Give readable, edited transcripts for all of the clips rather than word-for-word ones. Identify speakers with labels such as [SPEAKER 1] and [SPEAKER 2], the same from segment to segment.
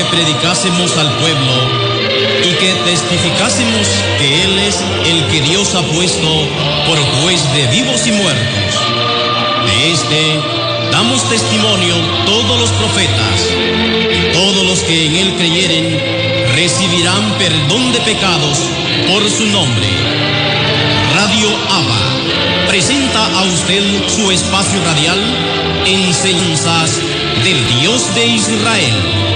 [SPEAKER 1] que predicásemos al pueblo y que testificásemos que Él es el que Dios ha puesto por juez de vivos y muertos. De este damos testimonio todos los profetas. Todos los que en Él creyeren recibirán perdón de pecados por su nombre. Radio Abba presenta a usted su espacio radial, Enseñanzas del Dios de Israel.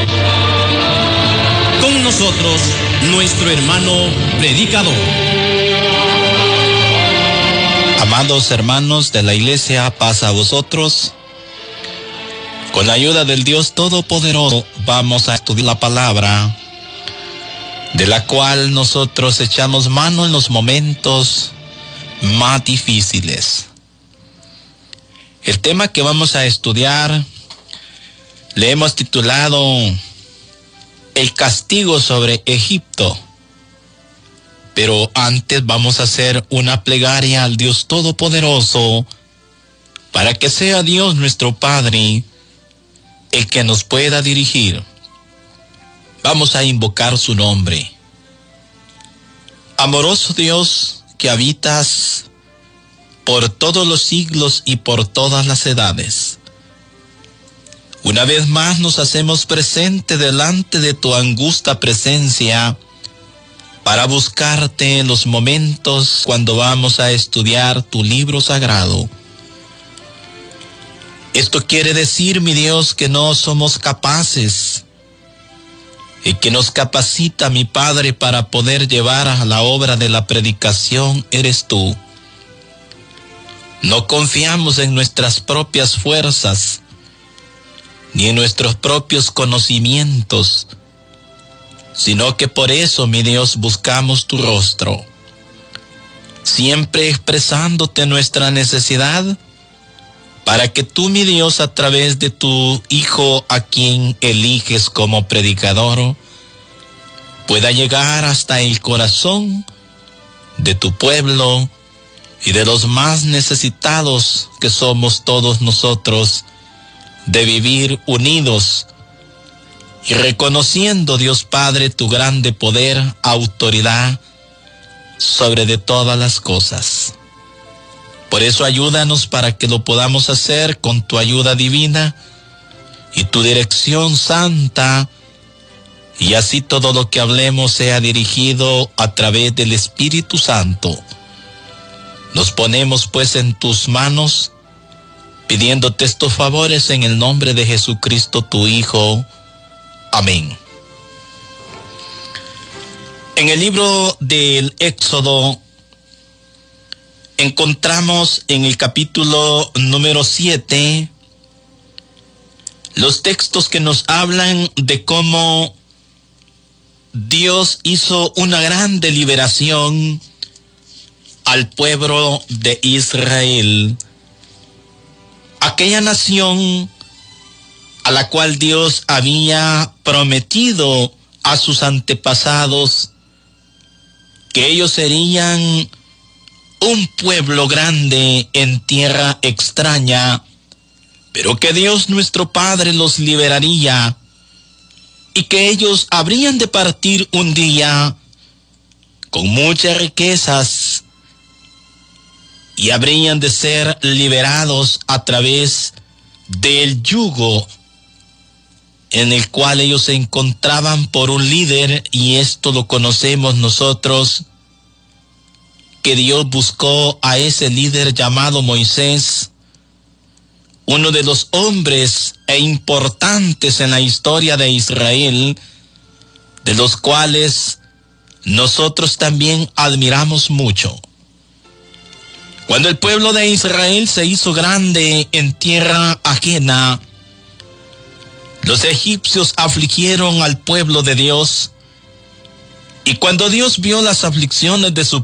[SPEAKER 1] Con nosotros, nuestro hermano predicador.
[SPEAKER 2] Amados hermanos de la Iglesia, paz a vosotros. Con la ayuda del Dios Todopoderoso vamos a estudiar la palabra, de la cual nosotros echamos mano en los momentos más difíciles. El tema que vamos a estudiar le hemos titulado El castigo sobre Egipto. Pero antes vamos a hacer una plegaria al Dios Todopoderoso para que sea Dios nuestro Padre el que nos pueda dirigir. Vamos a invocar su nombre. Amoroso Dios que habitas por todos los siglos y por todas las edades. Una vez más nos hacemos presente delante de tu angusta presencia para buscarte en los momentos cuando vamos a estudiar tu libro sagrado. Esto quiere decir, mi Dios, que no somos capaces y que nos capacita, mi Padre, para poder llevar a la obra de la predicación eres tú. No confiamos en nuestras propias fuerzas, ni en nuestros propios conocimientos, sino que por eso, mi Dios, buscamos tu rostro, siempre expresándote nuestra necesidad, para que tú, mi Dios, a través de tu Hijo, a quien eliges como predicador, pueda llegar hasta el corazón de tu pueblo y de los más necesitados que somos todos nosotros, de vivir unidos y reconociendo, Dios Padre, tu grande poder, autoridad sobre de todas las cosas. Por eso ayúdanos para que lo podamos hacer con tu ayuda divina y tu dirección santa, y así todo lo que hablemos sea dirigido a través del Espíritu Santo. Nos ponemos pues en tus manos, pidiéndote estos favores en el nombre de Jesucristo, tu Hijo. Amén. En el libro del Éxodo encontramos en el capítulo número 7 los textos que nos hablan de cómo Dios hizo una gran liberación al pueblo de Israel, aquella nación a la cual Dios había prometido a sus antepasados que ellos serían un pueblo grande en tierra extraña, pero que Dios nuestro Padre los liberaría y que ellos habrían de partir un día con muchas riquezas y habrían de ser liberados a través del yugo en el cual ellos se encontraban por un líder, y esto lo conocemos nosotros, que Dios buscó a ese líder llamado Moisés, uno de los hombres importantes en la historia de Israel, de los cuales nosotros también admiramos mucho. Cuando el pueblo de Israel se hizo grande en tierra ajena, los egipcios afligieron al pueblo de Dios, y cuando Dios vio las aflicciones de su